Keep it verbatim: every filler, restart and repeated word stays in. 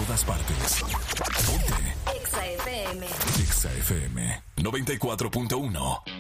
todas partes. Ponte Exa F M. Exa F M noventa y cuatro punto uno.